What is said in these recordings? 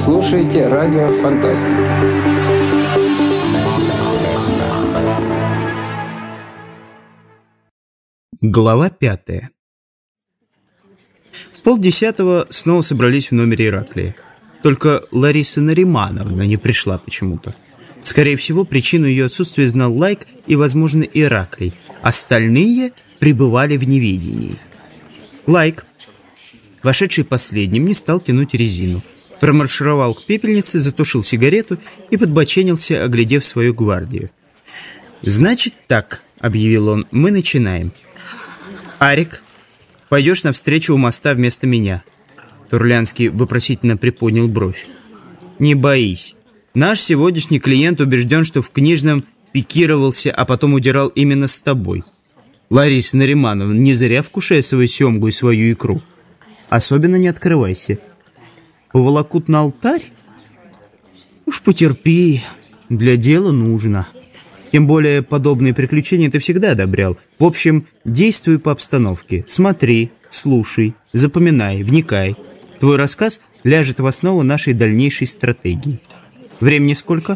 слушаете радио Фантастика. Глава 5. В 9:30 снова собрались в номере Ираклия. Только Лариса Наримановна не пришла почему-то. Скорее всего, причину ее отсутствия знал Лайк и, возможно, Ираклий. Остальные пребывали в неведении. Лайк, вошедший последним, не стал тянуть резину. Промаршировал к пепельнице, затушил сигарету и подбоченился, оглядев свою гвардию. «Значит так», — объявил он, — «мы начинаем. Арик, пойдешь навстречу у моста вместо меня». Турлянский вопросительно приподнял бровь. «Не боись. Наш сегодняшний клиент убежден, что в книжном пикировался, а потом удирал именно с тобой. Лариса Наримановна, не зря вкушай свою семгу и свою икру. Особенно не открывайся. Поволокут на алтарь? Уж потерпи, для дела нужно. Тем более подобные приключения ты всегда одобрял. В общем, действуй по обстановке. Смотри, слушай, запоминай, вникай. Твой рассказ ляжет в основу нашей дальнейшей стратегии. Времени сколько?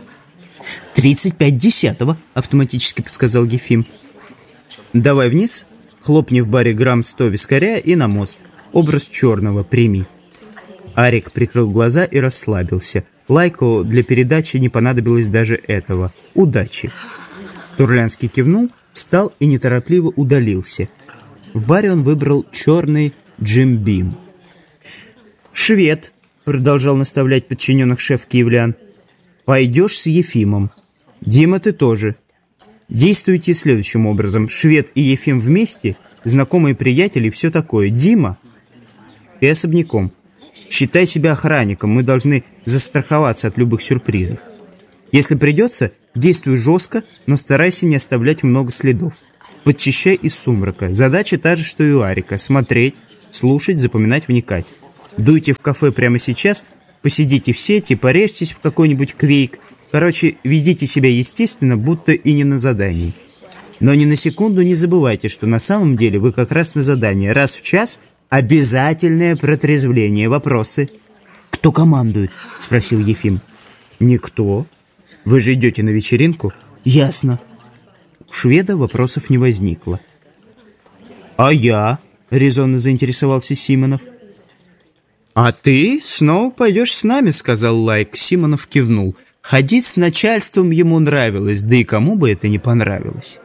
35 десятого, автоматически подсказал Ефим. Давай вниз, хлопни в баре грамм 100 вискаря и на мост. Образ черного прими. Арик прикрыл глаза и расслабился. Лайку для передачи не понадобилось даже этого. Удачи. Турлянский кивнул, встал и неторопливо удалился. В баре он выбрал черный Джим Бим. «Швед», — продолжал наставлять подчиненных шеф киевлян, — «пойдешь с Ефимом. Дима, ты тоже. Действуйте следующим образом. Швед и Ефим вместе, знакомые приятели и все такое. Дима, ты особняком. Считай себя охранником, мы должны застраховаться от любых сюрпризов. Если придется, действуй жестко, но старайся не оставлять много следов. Подчищай из сумрака. Задача та же, что и у Арика. Смотреть, слушать, запоминать, вникать. Дуйте в кафе прямо сейчас, посидите в сети, порежьтесь в какой-нибудь квейк. Короче, ведите себя естественно, будто и не на задании. Но ни на секунду не забывайте, что на самом деле вы как раз на задании. Раз в час обязательное протрезвление. Вопросы? «Кто командует?» — спросил Ефим. «Никто. Вы же идете на вечеринку?» «Ясно». У шведа вопросов не возникло. «А я?» — резонно заинтересовался Симонов. «А ты снова пойдешь с нами», — сказал Лайк. Симонов кивнул. Ходить с начальством ему нравилось, да и кому бы это не понравилось.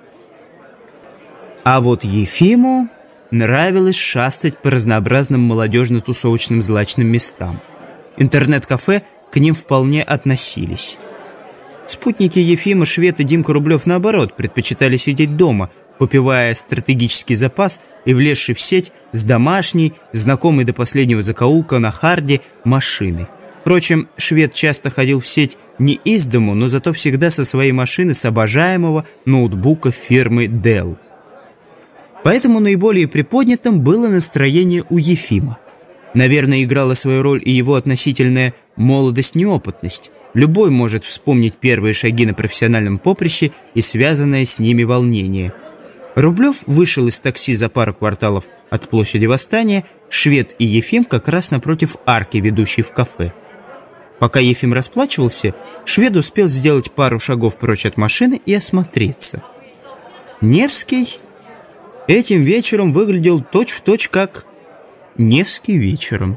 А вот Ефиму нравилось шастать по разнообразным молодежно-тусовочным злачным местам. Интернет-кафе к ним вполне относились. Спутники Ефима, Швед и Димка Рублев, наоборот, предпочитали сидеть дома, попивая стратегический запас и влезший в сеть с домашней, знакомой до последнего закоулка на харде машины. Впрочем, Швед часто ходил в сеть не из дому, но зато всегда со своей машины с обожаемого ноутбука фирмы Dell. Поэтому наиболее приподнятым было настроение у Ефима. Наверное, играла свою роль и его относительная молодость-неопытность. Любой может вспомнить первые шаги на профессиональном поприще и связанное с ними волнение. Рублев вышел из такси за пару кварталов от площади Восстания, Швед и Ефим как раз напротив арки, ведущей в кафе. Пока Ефим расплачивался, Швед успел сделать пару шагов прочь от машины и осмотреться. Невский этим вечером выглядел точь-в-точь как Невский вечером.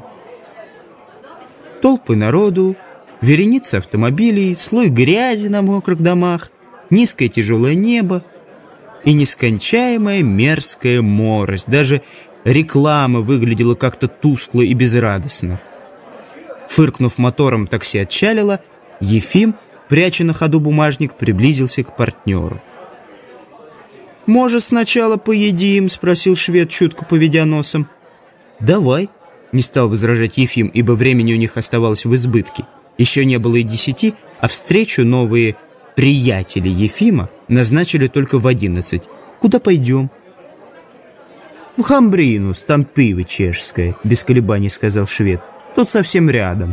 Толпы народу, вереницы автомобилей, слой грязи на мокрых домах, низкое тяжелое небо и нескончаемая мерзкая морось. Даже реклама выглядела как-то тускло и безрадостно. Фыркнув мотором, такси отчалило. Ефим, пряча на ходу бумажник, приблизился к партнеру. «Может, сначала поедим?» — спросил швед, чутко поведя носом. «Давай», — не стал возражать Ефим, ибо времени у них оставалось в избытке. Еще не было и 10, а встречу новые приятели Ефима назначили только в 11. «Куда пойдем?» «В Хамбринус, там пиво чешское», — без колебаний сказал швед. «Тут совсем рядом».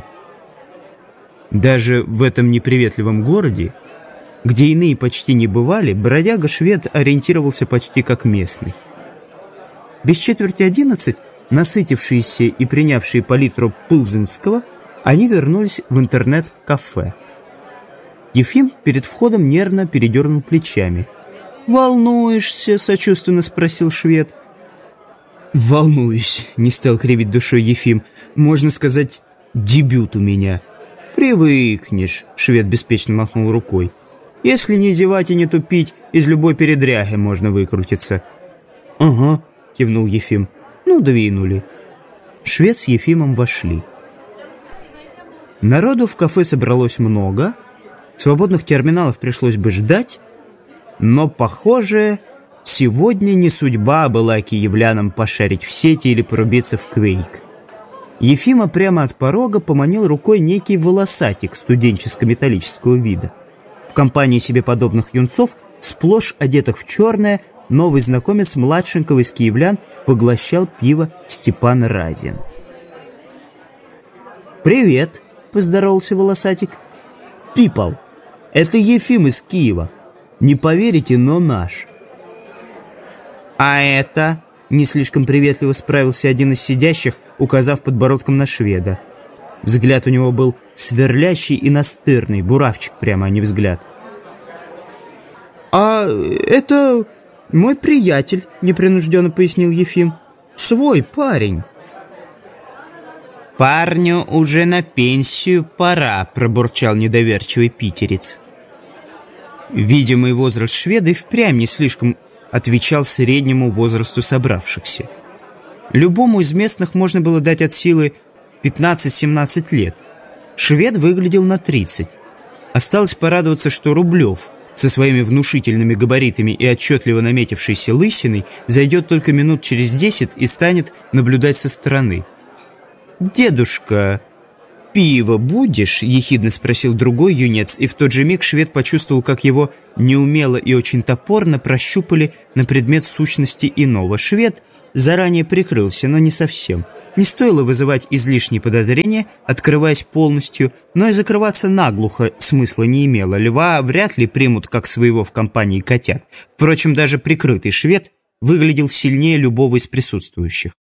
Даже в этом неприветливом городе, где иные почти не бывали, бродяга-швед ориентировался почти как местный. Без четверти 11 насытившиеся и принявшие палитру Пылзенского Они вернулись в интернет-кафе. Ефим перед входом нервно передернул плечами. «Волнуешься?» — сочувственно спросил швед. «Волнуюсь», — не стал кривить душой Ефим. «Можно сказать, дебют у меня». «Привыкнешь», — швед беспечно махнул рукой. «Если не зевать и не тупить, из любой передряги можно выкрутиться». «Ага», — кивнул Ефим. «Ну, двинули». Швед с Ефимом вошли. Народу в кафе собралось много, свободных терминалов пришлось бы ждать, но, похоже, сегодня не судьба была киевлянам пошарить в сети или порубиться в Quake. Ефима прямо от порога поманил рукой некий волосатик студенческо-металлического вида. В компании себе подобных юнцов, сплошь одетых в черное, новый знакомец младшенького из киевлян поглощал пиво Степан Разин. «Привет!» — поздоровался волосатик. «Пипал, это Ефим из Киева. Не поверите, но наш». «А это?» — не слишком приветливо справился один из сидящих, указав подбородком на шведа. Взгляд у него был сверлящий и настырный, буравчик прямо, а не взгляд. «А это мой приятель», — непринужденно пояснил Ефим. «Свой парень». «Парню уже на пенсию пора», — пробурчал недоверчивый питерец. Видимый возраст шведа и впрямь не слишком отвечал среднему возрасту собравшихся. Любому из местных можно было дать от силы 15-17 лет. Швед выглядел на 30. Осталось порадоваться, что Рублев со своими внушительными габаритами и отчетливо наметившейся лысиной зайдет только минут через 10 и станет наблюдать со стороны. «Дедушка, пиво будешь?» — ехидно спросил другой юнец, и в тот же миг швед почувствовал, как его неумело и очень топорно прощупали на предмет сущности иного. Швед заранее прикрылся, но не совсем. Не стоило вызывать излишние подозрения, открываясь полностью, но и закрываться наглухо смысла не имело. Льва вряд ли примут как своего в компании котят. Впрочем, даже прикрытый швед выглядел сильнее любого из присутствующих.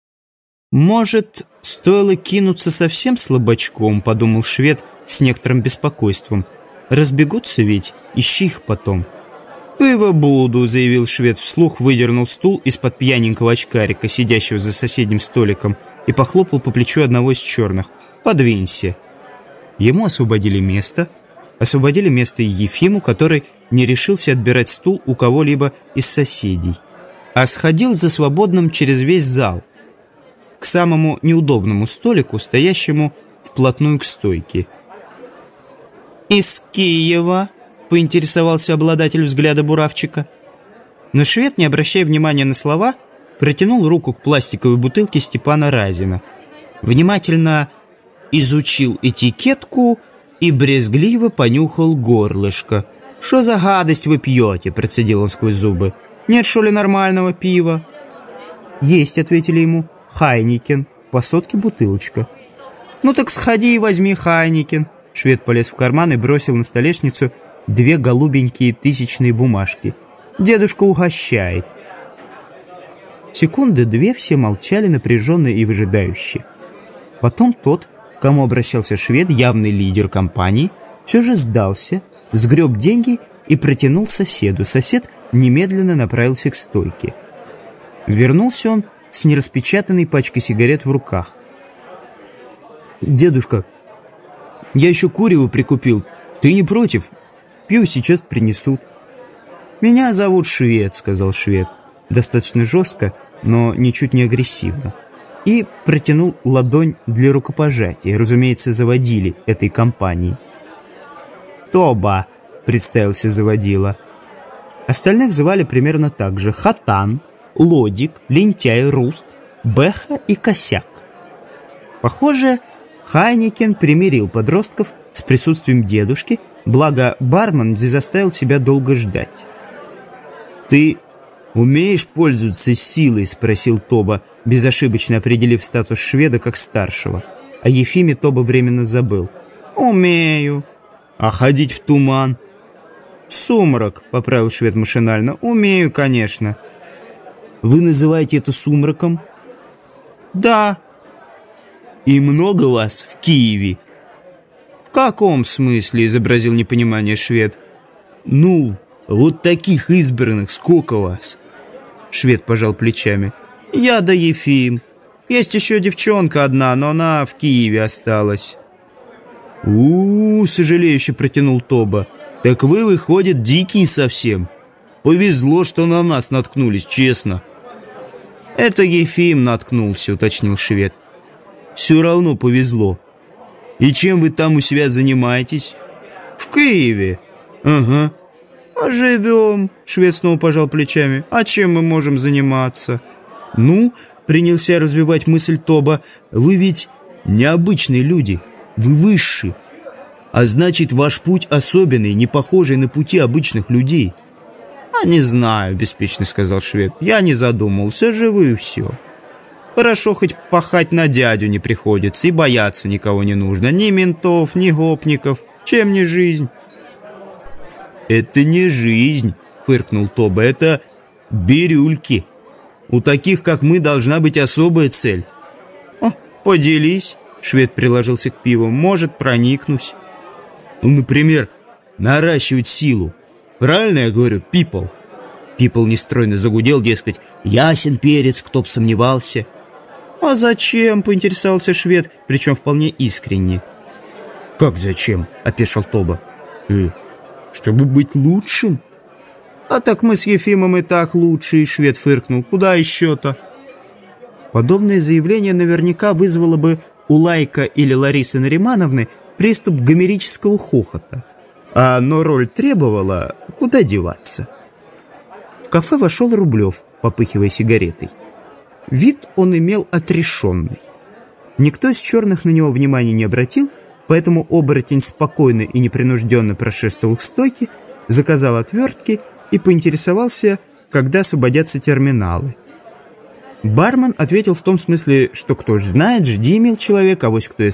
«Может, стоило кинуться совсем слабачком?» — подумал швед с некоторым беспокойством. «Разбегутся ведь, ищи их потом». «Пиво буду», — заявил швед вслух, выдернул стул из-под пьяненького очкарика, сидящего за соседним столиком, и похлопал по плечу одного из черных. «Подвинься». Ему освободили место и Ефиму, который не решился отбирать стул у кого-либо из соседей, а сходил за свободным через весь зал, к самому неудобному столику, стоящему вплотную к стойке. «Из Киева?» — поинтересовался обладатель взгляда буравчика. Но швед, не обращая внимания на слова, протянул руку к пластиковой бутылке Степана Разина, внимательно изучил этикетку и брезгливо понюхал горлышко. «Что за гадость вы пьете?» — процедил он сквозь зубы. «Нет, что ли, нормального пива?» «Есть», — ответили ему. «Хайникен, по сотке бутылочка». «Ну так сходи и возьми Хайникен». Швед полез в карман и бросил на столешницу 2 голубенькие тысячные бумажки. «Дедушка угощает». Секунды 2 все молчали напряженно и выжидающе. Потом тот, к кому обращался швед, явный лидер компании, все же сдался, сгреб деньги и протянул соседу. Сосед немедленно направился к стойке. Вернулся он с нераспечатанной пачкой сигарет в руках. «Дедушка, я еще курево прикупил. Ты не против? Пиво сейчас принесут». «Меня зовут Швед», — сказал швед, достаточно жестко, но ничуть не агрессивно, и протянул ладонь для рукопожатия, разумеется, заводили этой компании. «Тоба», — представился заводила. Остальных звали примерно так же: Хатан, Лодик, Лентяй, Руст, Бэха и Косяк. Похоже, Хайникен примирил подростков с присутствием дедушки, благо бармен не заставил себя долго ждать. «Ты умеешь пользоваться силой?» — спросил Тоба, безошибочно определив статус шведа как старшего. О Ефиме Тоба временно забыл. «Умею». «А ходить в туман?» «Сумрак», — поправил швед машинально. «Умею, конечно». «Вы называете это сумраком?» «Да». И много вас в Киеве?» «В каком смысле?» — изобразил непонимание швед. «Ну, вот таких избранных сколько вас?» Швед пожал плечами. «Я да Ефим. Есть еще девчонка одна, но она в Киеве осталась». Сожалеюще протянул Тоба. «Так вы, выходит, дикие совсем. Повезло, что на нас наткнулись, честно». «Это Ефим наткнулся», — уточнил швед. «Все равно повезло. И чем вы там у себя занимаетесь?» «В Киеве». «Ага». «А живем», — швед снова пожал плечами. «А чем мы можем заниматься?» «Ну», — принялся развивать мысль Тоба, «вы ведь необычные люди, вы высшие. А значит, ваш путь особенный, не похожий на пути обычных людей». «А не знаю», — беспечно сказал швед. «Я не задумался, живы и все. Хорошо, хоть пахать на дядю не приходится, и бояться никого не нужно. Ни ментов, ни гопников. Чем не жизнь?» «Это не жизнь», — фыркнул Тоба, — «это бирюльки. У таких, как мы, должна быть особая цель». «О, поделись», — швед приложился к пиву, — «может, проникнусь». «Ну, например, наращивать силу. Правильно я говорю, Пипл?» Пипл нестройно загудел, дескать, «Ясен перец, кто б сомневался». «А зачем?» — поинтересовался швед, причем вполне искренне. «Как зачем?» — опешил Тоба. «Чтобы быть лучшим». «А так мы с Ефимом и так лучшие», — швед фыркнул. «Куда еще-то?» Подобное заявление наверняка вызвало бы у Лайка или Ларисы Наримановны приступ гомерического хохота. Но роль требовала, куда деваться. В кафе вошел Рублев, попыхивая сигаретой. Вид он имел отрешенный. Никто из черных на него внимания не обратил, поэтому оборотень спокойно и непринужденно прошествовал к стойке, заказал отвертки и поинтересовался, когда освободятся терминалы. Бармен ответил в том смысле, что кто ж знает, жди, мил человек, авось кто и